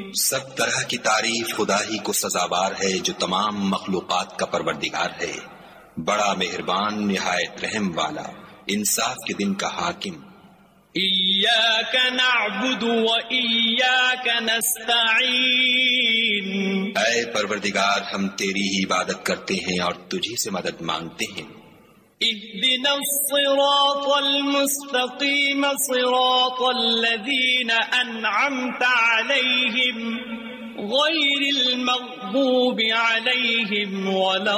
سب طرح کی تعریف خدا ہی کو سزاوار ہے جو تمام مخلوقات کا پروردگار ہے، بڑا مہربان، نہایت رحم والا، انصاف کے دن کا حاکم۔ ایاک نعبد و ایاک نستعین، اے پروردگار ہم تیری ہی عبادت کرتے ہیں اور تجھی سے مدد مانگتے ہیں۔ اهدنا الصراط المستقيم صراط الذين أنعمت عليهم غير المغضوب عليهم ولا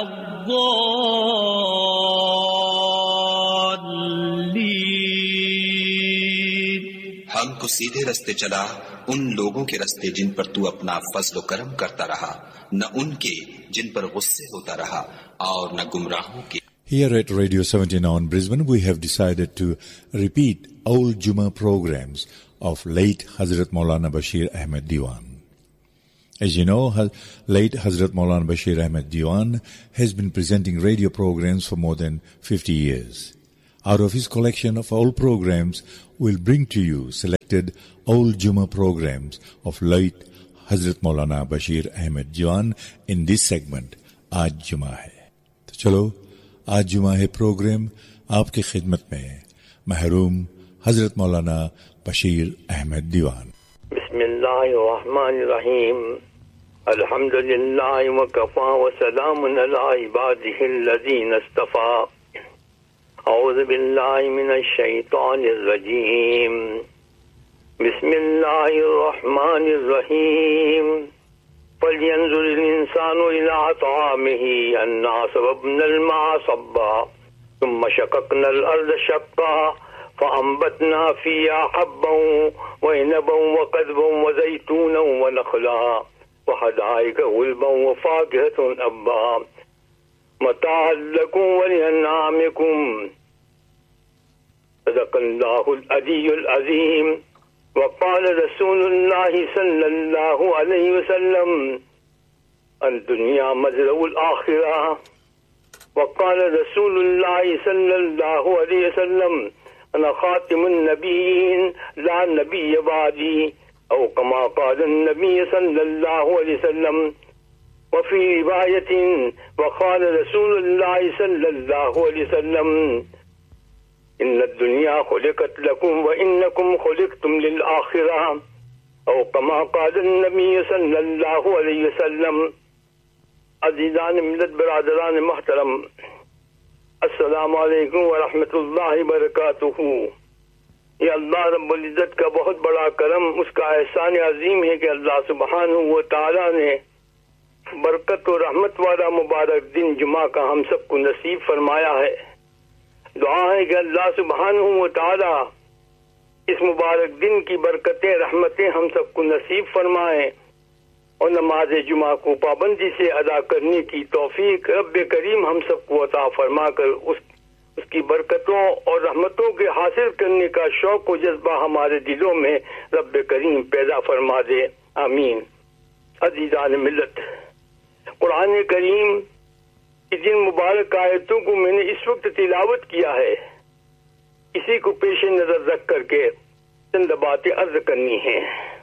الضالين۔ ہم کو سیدھے رستے چلا، ان لوگوں کے رستے جن پر تو اپنا فضل و کرم کرتا رہا، نہ ان کے جن پر غصے ہوتا رہا اور نہ گمراہوں کے۔ Here at Radio 79 Brisbane, we have decided to repeat old Jummah programs of late Hazrat Maulana Bashir Ahmed Diwan. As you know, late Hazrat Maulana Bashir Ahmed Diwan has been presenting radio programs for more than 50 years. Out of his collection of old programs, we'll bring to you selected old Jummah programs of late Hazrat Maulana Bashir Ahmed Diwan in this segment, Aaj Jummah Hai. تو چلو آج جمعہ ہے programme آپ کی خدمت میں محروم حضرت مولانا بشیر احمد دیوان۔ بسم اللہ الرحمن الرحیم، الحمد للہ وکفا وسلام علی عبادہ الذین اصطفیٰ، اعوذ باللہ من الشیطان الرجیم، بسم اللہ الرحمن الرحیم، فَلْيَنْظُرِ الْإِنسَانُ إِلَىٰ طَعَامِهِ أَنَّا صَبَبْنَا الْمَاءَ صَبًّا ثُمَّ شَقَقْنَا الْأَرْضَ شَقًّا فَأَنبَتْنَا فِيهَا حَبًّا وَعِنَبًا وَقَضْبًا وَزَيْتُونًا وَنَخْلًا وَحَدَائِقَ غُلْبًا وَفَاكِهَةً أَبًّا مَتَاعًا لَكُمْ وَلِأَنْعَامِكُمْ صدق الله العلي العظيم۔ وقال رسول الله صلى الله عليه وسلم الدنيا مزرع الآخرة، وقال رسول الله صلى الله عليه وسلم أنا خاتم النبيين لا نبي بعدي، أو كما قال النبي صلى الله عليه وسلم۔ وفي رواية وقال رسول الله صلى الله عليه وسلم ان الدنیا خلقت لکم وانکم خلقتم للآخرہ، او کما قال النبی صلی اللہ علیہ وسلم۔ عزیزان ملت، برادران محترم، السلام علیکم ورحمۃ اللہ وبرکاتہ۔ یہ اللہ رب العزت کا بہت بڑا کرم، اس کا احسان عظیم ہے کہ اللہ سبحانہ و تعالی نے برکت و رحمت والا مبارک دن جمعہ کا ہم سب کو نصیب فرمایا ہے۔ دعا ہے کہ اللہ سبحانہ و تعالی اس مبارک دن کی برکتیں، رحمتیں ہم سب کو نصیب فرمائیں اور نماز جمعہ کو پابندی سے ادا کرنے کی توفیق رب کریم ہم سب کو عطا فرما کر اس کی برکتوں اور رحمتوں کے حاصل کرنے کا شوق و جذبہ ہمارے دلوں میں رب کریم پیدا فرما دے، آمین۔ عزیزان ملت، قرآن کریم جن مبارک آیتوں کو میں نے اس وقت تلاوت کیا ہے، اسی کو پیش نظر رکھ کر کے چند باتیں عرض کرنی ہیں۔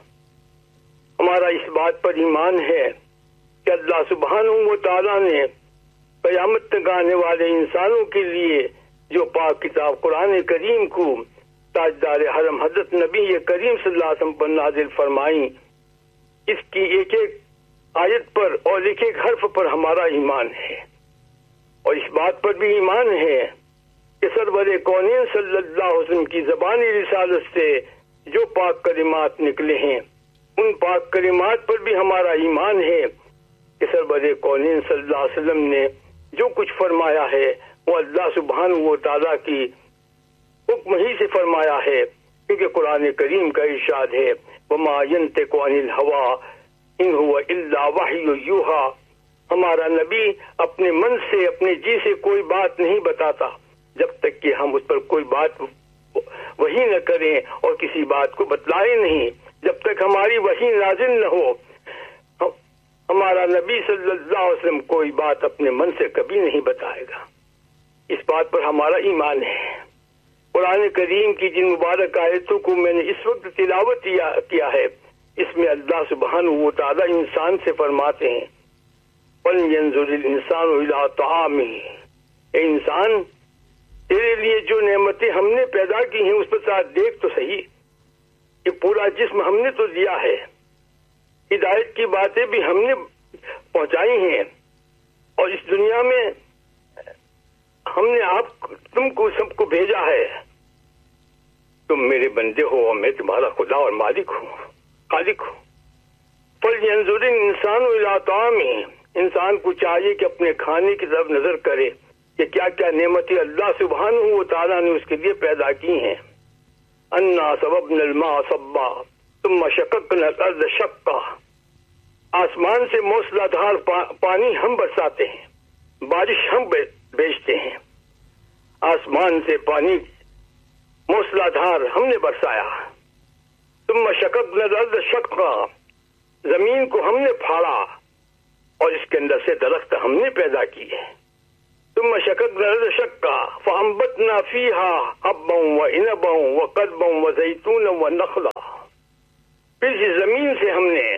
ہمارا اس بات پر ایمان ہے کہ اللہ سبحانہ و تعالیٰ نے قیامت تک آنے والے انسانوں کے لیے جو پاک کتاب قرآن کریم کو تاجدار حرم حضرت نبی کریم صلی اللہ علیہ وسلم پر نازل فرمائی، اس کی ایک ایک آیت پر اور ایک ایک حرف پر ہمارا ایمان ہے، اور اس بات پر بھی ایمان ہے کہ سرور کونین صلی اللہ علیہ وسلم کی زبانی رسالت سے جو پاک کلمات نکلے ہیں، ان پاک کلمات پر بھی ہمارا ایمان ہے کہ سرور کونین صلی اللہ علیہ وسلم نے جو کچھ فرمایا ہے وہ اللہ سبحانہ و تعالیٰ کی حکم ہی سے فرمایا ہے، کیونکہ قرآن کریم کا ارشاد ہے وَمَا يَنْطِقُ عَنِ الْهَوَىٰ إِنْ هُوَ إِلَّا وَحْيٌ يُوحَىٰ۔ ہمارا نبی اپنے من سے، اپنے جی سے کوئی بات نہیں بتاتا جب تک کہ ہم اس پر کوئی بات وحی نہ کریں اور کسی بات کو بتلائے نہیں، جب تک ہماری وحی نازل نہ ہو ہمارا نبی صلی اللہ علیہ وسلم کوئی بات اپنے من سے کبھی نہیں بتائے گا۔ اس بات پر ہمارا ایمان ہے۔ قرآن کریم کی جن مبارک آیتوں کو میں نے اس وقت تلاوت کیا ہے، اس میں اللہ سبحانہ و تعالی انسان سے فرماتے ہیں فَلْيَنْظُرِ الْإِنسَانُ إِلَىٰ طَعَامِهِ، اے انسان تیرے لیے جو نعمتیں ہم نے پیدا کی ہیں اس پر دیکھ تو صحیح، کہ پورا جسم ہم نے تو دیا ہے، ہدایت کی باتیں بھی ہم نے پہنچائی ہیں، اور اس دنیا میں ہم نے تم کو سب کو بھیجا ہے، تم میرے بندے ہو اور میں تمہارا خدا اور مالک ہوں، خالق ہوں۔ فَلْيَنْظُرِ الْإِنسَانُ إِلَىٰ طَعَامِهِ، انسان کو چاہیے کہ اپنے کھانے کی طرف نظر کرے کہ کیا کیا نعمتیں اللہ سبحانہ و تعالیٰ نے اس کے لیے پیدا کی ہیں۔ اَنَّا صَبَبْنَا الْمَاءَ صَبًّا ثُمَّ شَقَقْنَا الْأَرْضَ شَقًّا، آسمان سے موسلا دھار پانی ہم برساتے ہیں، بارش ہم بھیجتے ہیں، آسمان سے پانی موسلا دھار ہم نے برسایا۔ ثُمَّ شَقَقْنَا الْأَرْضَ شَقًّا، زمین کو ہم نے پھاڑا اور اس کے اندر سے درخت ہم نے پیدا کیے۔ ثُمَّ شَقَقْنَا الْأَرْضَ شَقًّا فَأَنبَتْنَا فِيهَا حَبًّا وَعِنَبًا وَقَضْبًا وَزَيْتُونًا وَنَخْلًا، پھر اس زمین سے ہم نے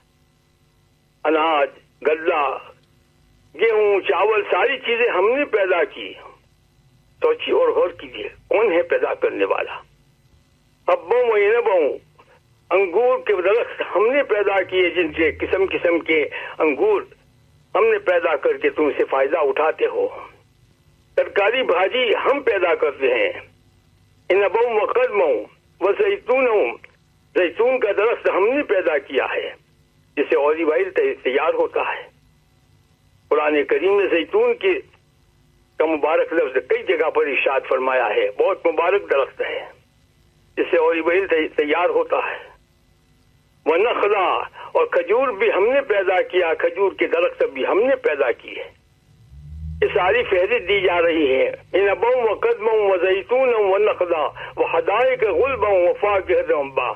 اناج، غلہ، گیہوں، چاول، ساری چیزیں ہم نے پیدا کی۔ سوچیے اور غور کیجیے کون ہے پیدا کرنے والا۔ حبّا وعنبا، انگور کے درخت ہم نے پیدا کیے، جن سے قسم قسم کے انگور ہم نے پیدا کر کے تم سے فائدہ اٹھاتے ہو۔ ترکاری بھاجی ہم پیدا کرتے ہیں۔ عنبا وقضبا وزیتون، زیتون کا درخت ہم نے پیدا کیا ہے جس سے اولیو آئل تیار ہوتا ہے۔ قرآن کریم میں زیتون کا مبارک لفظ کئی جگہ پر ارشاد فرمایا ہے، بہت مبارک درخت ہے جس سے اولیو آئل تیار ہوتا ہے۔ وَنَخْلًا، اور کھجور بھی ہم نے پیدا کیا، کھجور کے درخت بھی ہم نے پیدا کیے۔ یہ ساری فہرست دی جا رہی ہے۔ عنبا وقضبا وزیتونا ونخلا وحدائق غلبا وفاکہۃ وابا،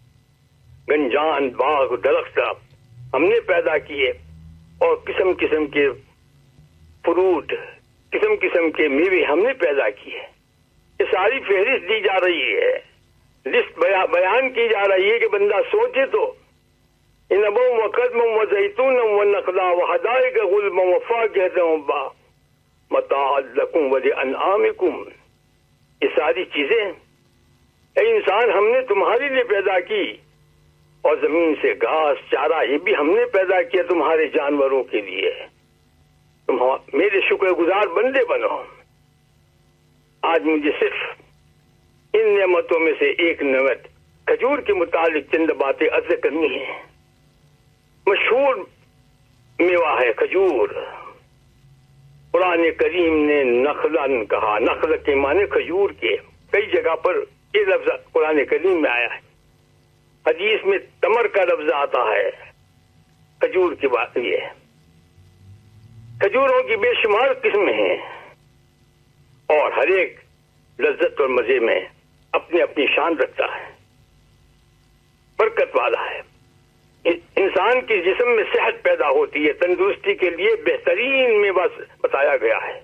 گنجان، باغ، درخت ہم نے پیدا کیے، اور قسم قسم کے فروٹ، قسم قسم کے میوے ہم نے پیدا کیے۔ یہ ساری فہرست دی جا رہی ہے، لسٹ بیان کی جا رہی ہے کہ بندہ سوچے تو۔ عنبا وقضبا وزیتونا ونخلا وحدائق غلبا وفاکہۃ وابا متاعا لکم ولانعامکم، یہ ساری چیزیں اے انسان ہم نے تمہارے لیے پیدا کی، اور زمین سے گھاس، چارہ یہ بھی ہم نے پیدا کیا تمہارے جانوروں کے لیے۔ تم میرے شکر گزار بندے بنو۔ آج مجھے صرف ان نعمتوں میں سے ایک نعمت کھجور کے متعلق چند باتیں عرض کرنی ہیں۔ مشہور میوہ ہے کھجور۔ قرآن کریم نے نخلن کہا، نخل کے معنی کھجور کے، کئی جگہ پر یہ لفظ قرآن کریم میں آیا ہے۔ حدیث میں تمر کا لفظ آتا ہے، کھجور کی بات یہ ہے۔ کھجوروں کی بے شمار قسمیں ہیں، اور ہر ایک لذت اور مزے میں اپنی اپنی شان رکھتا ہے، برکت والا ہے۔ انسان کے جسم میں صحت پیدا ہوتی ہے، تندرستی کے لیے بہترین میوہ بتایا گیا ہے۔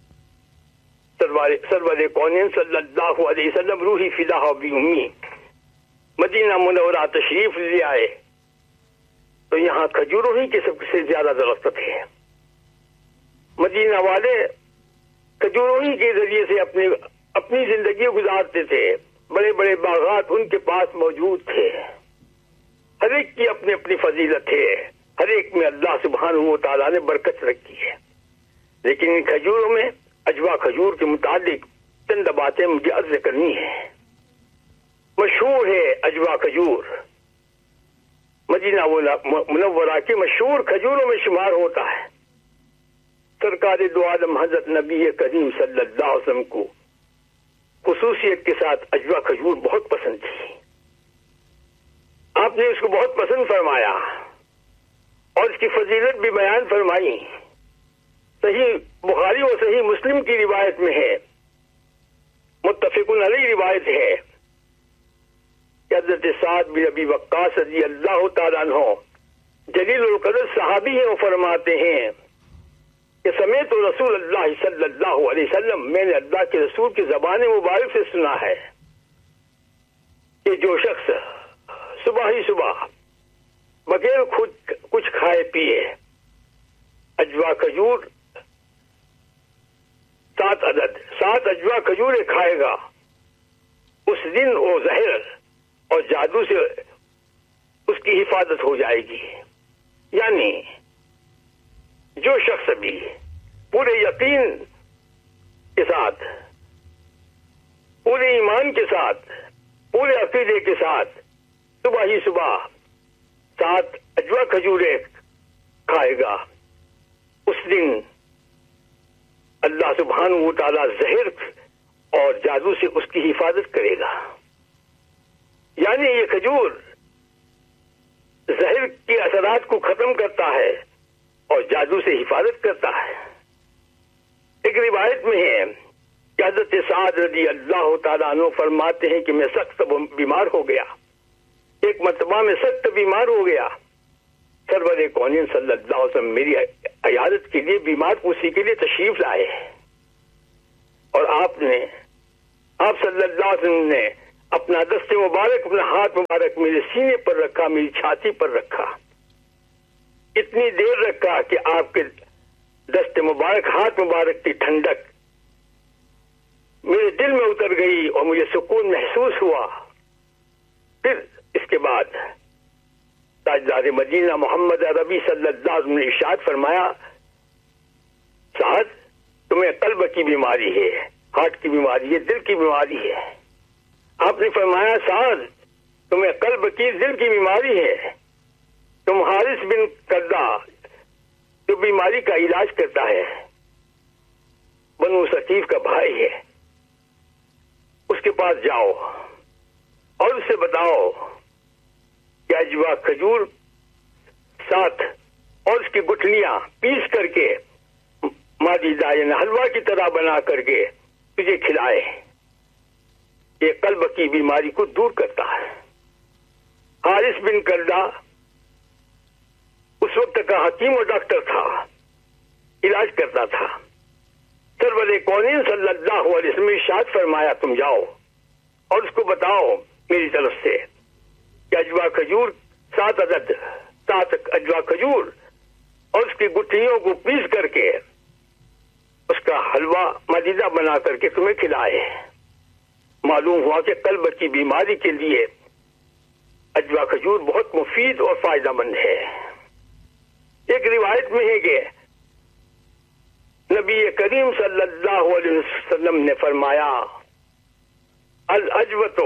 سرور کونین صلی اللہ علیہ وسلم روحی فدا بی امی مدینہ منورہ تشریف لے آئے تو یہاں کھجوروں ہی کے سب سے زیادہ درخت تھے۔ مدینہ والے کھجوروں ہی کے ذریعے سے اپنی زندگی گزارتے تھے، بڑے بڑے باغات ان کے پاس موجود تھے۔ ہر ایک کی اپنی اپنی فضیلت ہے، ہر ایک میں اللہ سبحانہ و تعالیٰ نے برکت رکھی ہے۔ لیکن ان کھجوروں میں اجوا کھجور کے متعلق چند باتیں مجھے عرض کرنی ہے۔ مشہور ہے اجوا کھجور، مدینہ منورہ کے مشہور کھجوروں میں شمار ہوتا ہے۔ سرکار دو عالم حضرت نبی کریم صلی اللہ علیہ وسلم کو خصوصیت کے ساتھ اجوا کھجور بہت پسند تھی۔ آپ نے اس کو بہت پسند فرمایا اور اس کی فضیلت بھی بیان فرمائی۔ صحیح بخاری اور صحیح مسلم کی روایت میں ہے، متفق علیہ روایت ہے کہ حضرت سعد بن ابی وقاص رضی اللہ تعالیٰ عنہ جلیل القدر صحابی ہیں، وہ فرماتے ہیں کہ سمیت رسول اللہ صلی اللہ علیہ وسلم، میں نے اللہ کے رسول کی زبان مبارک سے سنا ہے کہ جو شخص صبح ہی صبح بغیر خود کچھ کھائے پیے اجوا کھجور 7 عدد 7 اجوا کھجوریں کھائے گا، اس دن وہ زہر اور جادو سے اس کی حفاظت ہو جائے گی. یعنی جو شخص بھی پورے یقین کے ساتھ، پورے ایمان کے ساتھ، پورے عقیدے کے ساتھ صبح ہی صبح 7 اجوا کھجوریں کھائے گا، اس دن اللہ سبحانہ و تعالی زہر اور جادو سے اس کی حفاظت کرے گا. یعنی یہ کھجور زہر کے اثرات کو ختم کرتا ہے اور جادو سے حفاظت کرتا ہے. ایک روایت میں ہے کہ حضرت سعد رضی اللہ تعالیٰ عنہ فرماتے ہیں کہ میں سخت بیمار ہو گیا. ایک مرتبہ میں سخت بیمار ہو گیا. سرور کونین صلی اللہ علیہ وسلم میری عیادت کے لیے، بیمار پوسی کے لیے تشریف لائے اور آپ صلی اللہ علیہ وسلم نے اپنا دست مبارک، اپنا ہاتھ مبارک میرے سینے پر رکھا، میری چھاتی پر رکھا. اتنی دیر رکھا کہ آپ کے دست مبارک، ہاتھ مبارک کی ٹھنڈک میرے دل میں اتر گئی اور مجھے سکون محسوس ہوا. پھر اس کے بعد تاجدار مدینہ محمد عربی صلی اللہ علیہ وسلم نے ارشاد فرمایا، سعد تمہیں قلب کی بیماری ہے، ہارٹ کی بیماری ہے، دل کی بیماری ہے. آپ نے فرمایا سعد تمہیں قلب کی، دل کی بیماری ہے. تم حارث بن قردہ جو بیماری کا علاج کرتا ہے، بنو ثقیف کا بھائی ہے، اس کے پاس جاؤ اور اس سے بتاؤ کہ اجوا کھجور 7 اور اس کی گٹھلیاں پیس کر کے مادیدہ یعنی حلوہ کی طرح بنا کر کے تجھے کھلائے. یہ قلب کی بیماری کو دور کرتا ہے. حارث بن قردہ اس وقت کا حکیم اور ڈاکٹر تھا، علاج کرتا تھا. سرور کونین صلی اللہ علیہ وسلم ارشاد فرمایا تم جاؤ اور اس کو بتاؤ میری طرف سے کہ اجوا کھجور 7 عدد 7 اجوا کھجور اور اس کی گٹھلیوں کو پیس کر کے اس کا حلوہ مزیدہ بنا کر کے تمہیں کھلائے. معلوم ہوا کہ قلب کی بیماری کے لیے اجوا کھجور بہت مفید اور فائدہ مند ہے. ایک روایت میں ہے کہ نبی کریم صلی اللہ علیہ وسلم نے فرمایا الاجوۃ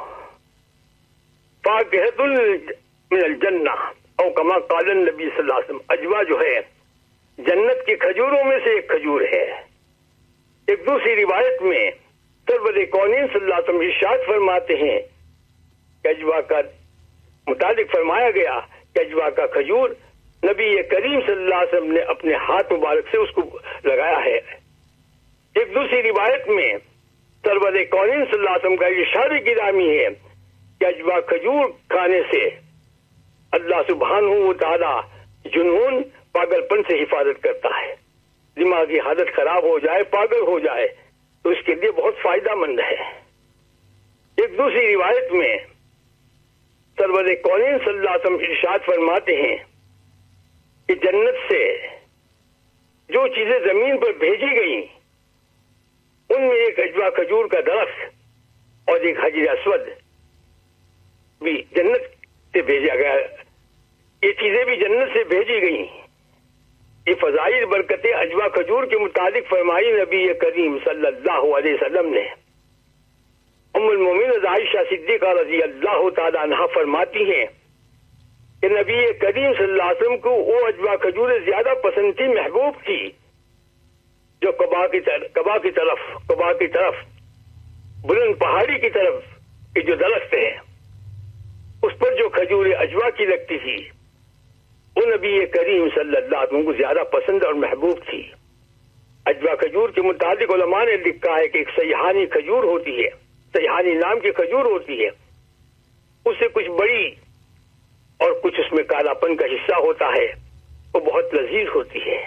فاکہۃ من الجنہ او کما قال النبی صلی اللہ علیہ وسلم. اجوا جو ہے جنت کی کھجوروں میں سے ایک کھجور ہے. ایک دوسری روایت میں سرور کونین صلی اللہ علیہ وسلم ارشاد فرماتے ہیں کہ اجوا کا متعلق فرمایا گیا کہ اجوا کا کھجور نبی کریم صلی اللہ علیہ وسلم نے اپنے ہاتھ مبارک سے اس کو لگایا ہے. ایک دوسری روایت میں سرور کونین صلی اللہ علیہ وسلم کا ارشاد گرامی ہے کہ اجوا کھجور کھانے سے اللہ سبحانہ و تعالی جنون پاگل پن سے حفاظت کرتا ہے. دماغی حالت خراب ہو جائے، پاگل ہو جائے تو اس کے لیے بہت فائدہ مند ہے. ایک دوسری روایت میں سرور کونین صلی اللہ علیہ وسلم ارشاد فرماتے ہیں کہ جنت سے جو چیزیں زمین پر بھیجی گئیں ان میں ایک اجوا کھجور کا درخت اور ایک حجر اسود بھی جنت سے بھیجا گیا. یہ چیزیں بھی جنت سے بھیجی گئیں. یہ فضائل برکتیں اجوا کھجور کے متعلق فرمائی نبی کریم صلی اللہ علیہ وسلم نے. ام المومنین عائشہ صدیقہ رضی اللہ تعالی عنہا فرماتی ہیں کہ نبی کریم صلی اللہ علیہ وسلم کو وہ اجوا کھجوریں زیادہ پسند تھی، محبوب تھی، جو قبا کی طرف بلند پہاڑی کی طرف کی جو درخت ہے اس پر جو کھجوریں اجوا کی لگتی تھی وہ نبی کریم صلی اللہ علیہ وسلم کو زیادہ پسند اور محبوب تھی. اجوا کھجور کے متعلق علماء نے لکھا ہے کہ ایک سیحانی کھجور ہوتی ہے، سیحانی نام کی کھجور ہوتی ہے، اس سے کچھ بڑی اور کچھ اس میں کالا پن کا حصہ ہوتا ہے، وہ بہت لذیذ ہوتی ہے.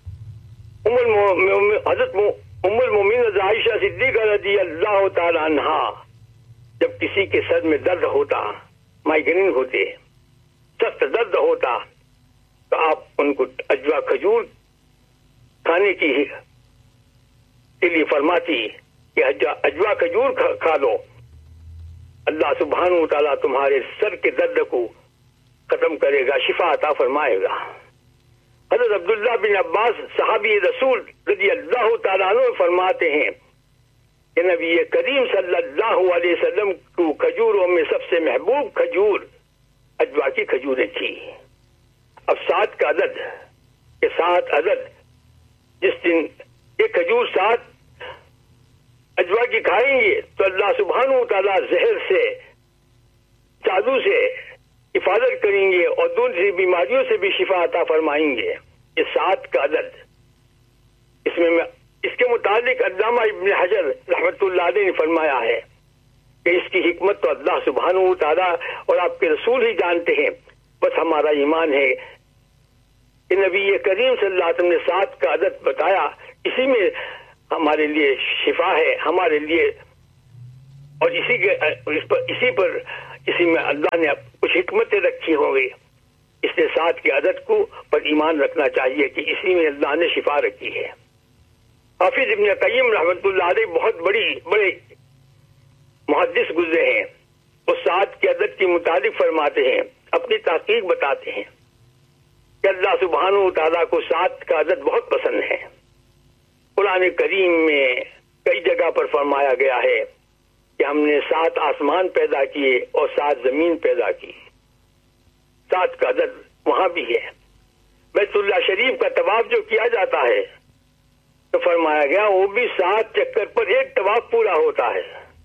حضرت ام المومنین عائشہ صدیقہ رضی اللہ تعالی عنہا جب کسی کے سر میں درد ہوتا، مائیگرین ہوتے، سخت درد ہوتا تو آپ ان کو اجوا کھجور کھانے کے لیے فرماتی کہ اجوا کھجور کھا لو، اللہ سبحانہ و تعالیٰ تمہارے سر کے درد کو ختم کرے گا، شفا عطا فرمائے گا۔ حضرت عبداللہ بن عباس صحابی رسول رضی اللہ تعالیٰ عنہ فرماتے ہیں کہ نبی کریم صلی اللہ علیہ وسلم کو کھجوروں میں سب سے محبوب کھجور اجوا کی کھجوریں تھی۔ اب 7 کا عدد کے 7 عدد جس دن یہ کھجور 7 اجوا کی کھائیں گے تو اللہ سبحانہ و تعالیٰ زہر سے، جادو سے حفاظت کریں گے اور دوسری بیماریوں سے بھی شفا عطا فرمائیں گے۔ یہ 7 کا عدد، اس کے متعلق علامہ ابن حجر رحمۃ اللہ علیہ نے فرمایا ہے کہ اس کی حکمت تو اللہ سبحانہ و تعالیٰ اور آپ کے رسول ہی جانتے ہیں، بس ہمارا ایمان ہے کہ نبی کریم صلی اللہ علیہ وسلم نے 7 کا عدد بتایا، اسی میں ہمارے لیے شفا ہے ہمارے لیے، اور اسی میں اللہ نے کچھ حکمتیں رکھی ہوں گی، اس لیے 7 کے عدد کو پر ایمان رکھنا چاہیے کہ اسی میں اللہ نے شفا رکھی ہے۔ حافظ ابن قیم رحمۃ اللہ علیہ بہت بڑے محدث گزرے ہیں، وہ 7 کے عدد کے متعلق فرماتے ہیں، اپنی تحقیق بتاتے ہیں کہ اللہ سبحانہ و تعالیٰ کو 7 کا عدد بہت پسند ہے۔ قرآن کریم میں کئی جگہ پر فرمایا گیا ہے کہ ہم نے 7 آسمان پیدا کیے اور 7 زمین پیدا کی۔ 7 کا عدد وہاں بھی ہے۔ بیت اللہ شریف کا طواف جو کیا جاتا ہے تو فرمایا گیا وہ بھی 7 چکر پر ایک طواف پورا ہوتا ہے۔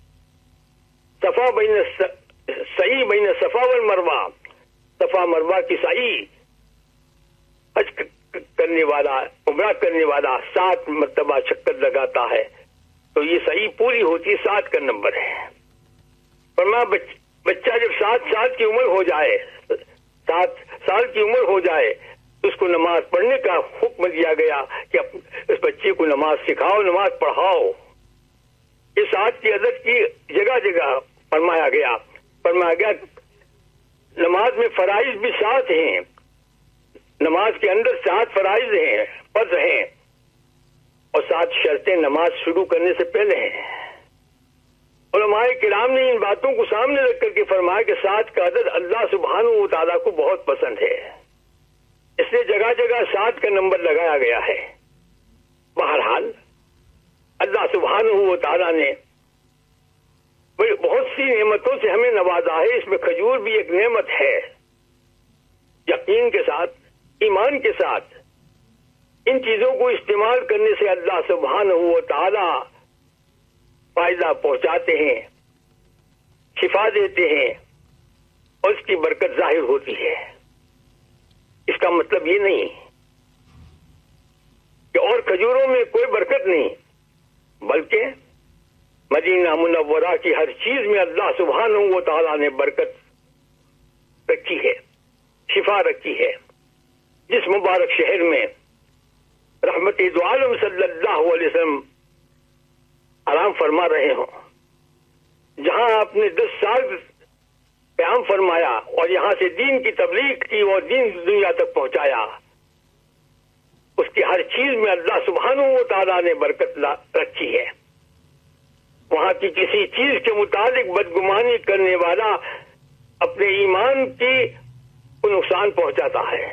سعی بین صفا والمروہ، صفا مروہ کی سعی، حج کرنے والا، عمرہ کرنے والا 7 مرتبہ چکر لگاتا ہے تو یہ سعی پوری ہوتی ہے، 7 کا نمبر ہے۔ فرمایا بچہ جب 7 سال کی عمر ہو جائے، 7 سال کی عمر ہو جائے تو اس کو نماز پڑھنے کا حکم دیا گیا کہ اس بچے کو نماز سکھاؤ، نماز پڑھاؤ۔ یہ 7 کی عدد کی جگہ جگہ فرمایا گیا نماز میں فرائض بھی 7 ہیں، نماز کے اندر 7 فرائض ہیں، فرض ہیں، اور 7 شرطیں نماز شروع کرنے سے پہلے ہیں۔ علماء کرام نے ان باتوں کو سامنے رکھ کر کے فرمایا کہ 7 کا عدد اللہ سبحانہ و تعالیٰ کو بہت پسند ہے، اس لیے جگہ جگہ 7 کا نمبر لگایا گیا ہے۔ بہرحال اللہ سبحانہ و تعالیٰ نے بہت سی نعمتوں سے ہمیں نوازا ہے، اس میں کھجور بھی ایک نعمت ہے۔ یقین کے ساتھ، ایمان کے ساتھ ان چیزوں کو استعمال کرنے سے اللہ سبحانہ و تعالی فائدہ پہنچاتے ہیں، شفا دیتے ہیں اور اس کی برکت ظاہر ہوتی ہے۔ اس کا مطلب یہ نہیں کہ اور کھجوروں میں کوئی برکت نہیں، بلکہ مدینہ منورہ کی ہر چیز میں اللہ سبحانہ و تعالی نے برکت رکھی ہے، شفا رکھی ہے۔ جس مبارک شہر میں رحمت دو عالم صلی اللہ علیہ وسلم آرام فرما رہے ہوں، جہاں آپ نے 10 سال قیام فرمایا اور یہاں سے دین کی تبلیغ کی اور دین دنیا تک پہنچایا، اس کی ہر چیز میں اللہ سبحانہ و تعالیٰ نے برکت رکھی ہے۔ وہاں کی کسی چیز کے متعلق بدگمانی کرنے والا اپنے ایمان کو نقصان پہنچاتا ہے۔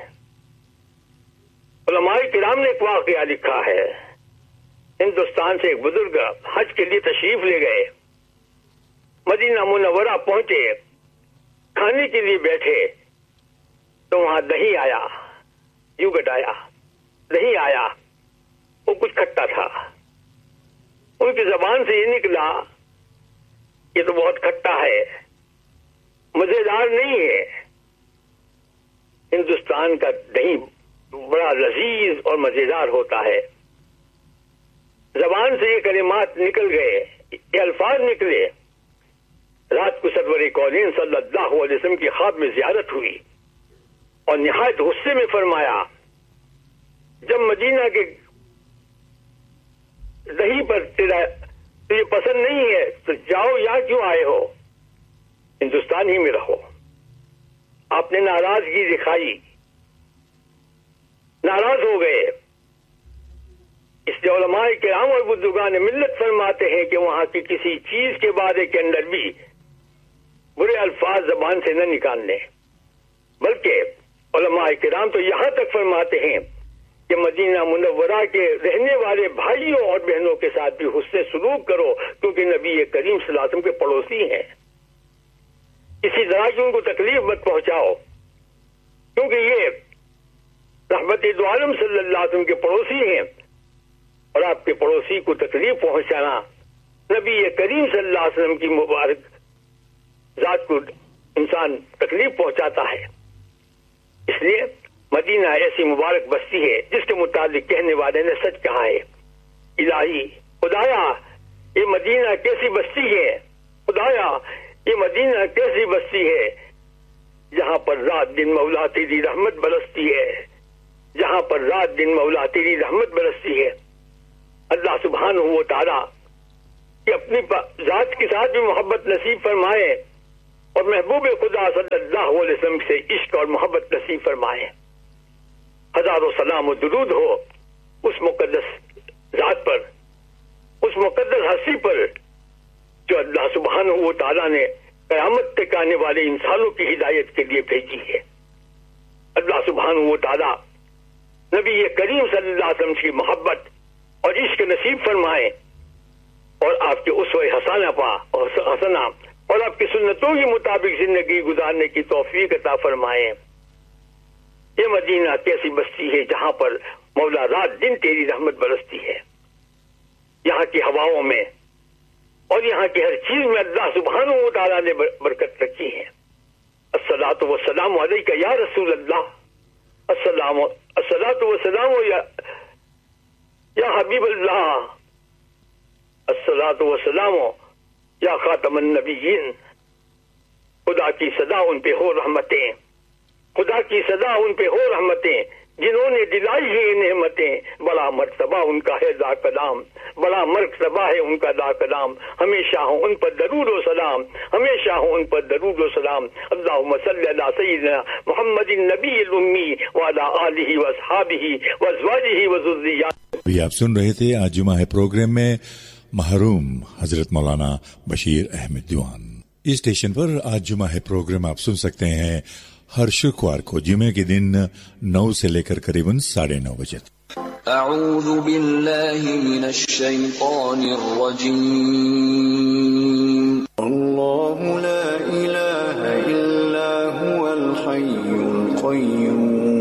علماء کرام نے ایک واقعہ لکھا ہے، ہندوستان سے ایک بزرگ حج کے لیے تشریف لے گئے، مدینہ منورہ پہنچے، کھانے کے لیے بیٹھے تو وہاں دہی آیا، یوگٹ آیا، دہی آیا، وہ کچھ کھٹا تھا۔ ان کی زبان سے یہ نکلا یہ تو بہت کھٹا ہے، مزیدار نہیں ہے۔ ہندوستان کا دہی بڑا لذیذ اور مزیدار ہوتا ہے۔ زبان سے یہ کلمات نکل گئے، یہ الفاظ نکلے۔ رات کو سرور کونین صلی اللہ علیہ وسلم کی خواب میں زیارت ہوئی اور نہایت غصے میں فرمایا، جب مدینہ کے دہی پر تجھے پسند نہیں ہے تو جاؤ، یہاں کیوں آئے ہو، ہندوستان ہی میں رہو۔ آپ نے ناراضگی دکھائی، ناراض ہو گئے. اس لیے علماء کرام اور بزرگان ملت فرماتے ہیں کہ وہاں کی کسی چیز کے بارے کے اندر بھی برے الفاظ زبان سے نہ نکالنے، بلکہ علماء کرام تو یہاں تک فرماتے ہیں کہ مدینہ منورہ کے رہنے والے بھائیوں اور بہنوں کے ساتھ بھی حسن سلوک کرو، کیونکہ نبی کریم صلی اللہ علیہ وسلم کے پڑوسی ہیں. اسی طرح کی ان کو تکلیف مت پہنچاؤ، کیونکہ یہ رحمت دو عالم صلی اللہ علیہ وسلم کے پڑوسی ہیں، اور آپ کے پڑوسی کو تکلیف پہنچانا نبی کریم صلی اللہ علیہ وسلم کی مبارک ذات کو انسان تکلیف پہنچاتا ہے. اس لیے مدینہ ایسی مبارک بستی ہے جس کے متعلق کہنے والے نے سچ کہا ہے، الہی خدایا یہ مدینہ کیسی بستی ہے، خدایا یہ مدینہ کیسی بستی ہے جہاں پر رات دن مولا تیری رحمت برستی ہے، جہاں پر رات دن مولا تیری رحمت برستی ہے. اللہ سبحانہ و تعالی کہ اپنی ذات کے ساتھ بھی محبت نصیب فرمائے اور محبوب خدا صلی اللہ علیہ وسلم سے عشق اور محبت نصیب فرمائے. ہزاروں سلام و درود ہو اس مقدس ذات پر، اس مقدس ہستی پر جو اللہ سبحانہ و تعالی نے قیامت تک آنے والے انسانوں کی ہدایت کے لیے بھیجی ہے. اللہ سبحانہ و تعالی نبی کریم صلی اللہ علیہ وسلم کی محبت اور عشق نصیب فرمائے اور آپ کے اسوہ حسنہ اور آپ کی سنتوں کے مطابق زندگی گزارنے کی توفیق عطا فرمائے. یہ مدینہ کیسی بستی ہے جہاں پر مولا رات دن تیری رحمت برستی ہے. یہاں کی ہواؤں میں اور یہاں کی ہر چیز میں اللہ سبحانہ و تعالیٰ نے برکت رکھی ہے. الصلاۃ والسلام علیک یا رسول اللہ، الصلاۃ والسلام یا حبیب اللہ، الصلاۃ والسلام یا خاتم النبیین. خدا کی صدا ان پہ ہو رحمتیں، خدا کی صدا ان پہ ہو رحمتیں، جنہوں نے دلائی ہے یہ نعمتیں. بڑا مرتبہ ان کا ہے ذا کلام، بڑا مرتبہ ہے ان کا ذا کلام. ہمیشہ ہوں ان پر درود و سلام، ہمیشہ ہوں ان پر درود و سلام. اللہم صلی علی سیدنا محمد النبی الامی وعلی آلہ واصحابہ وازواجہ وذریاتہ. بھی آپ سن رہے تھے آج جمعہ ہے پروگرام میں محروم حضرت مولانا بشیر احمد دیوان. اس اسٹیشن پر آج جمعہ ہے پروگرام آپ سن سکتے ہیں ہر شکوار کو جمعے کے دن 9 سے لے کر قریباً 9:30 بجے. اعوذ باللہ من الشیطان الرجیم.